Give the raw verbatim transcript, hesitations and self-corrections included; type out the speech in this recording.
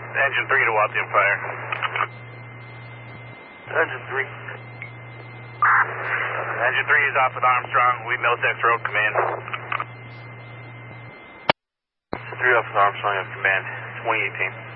Engine three to Watson Fire. Engine three. Engine three is off with Armstrong. We Middlesex Road Command. three off with Armstrong of Command, twenty eighteen.